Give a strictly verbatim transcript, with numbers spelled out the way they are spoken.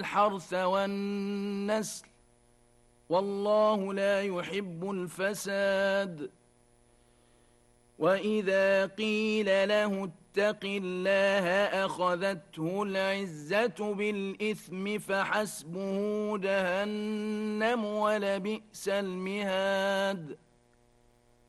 الحرث والنسل والله لا يحب الفساد. وإذا قيل له اتق الله أخذته العزة بالإثم فحسبه جهنم ولبئس المهاد.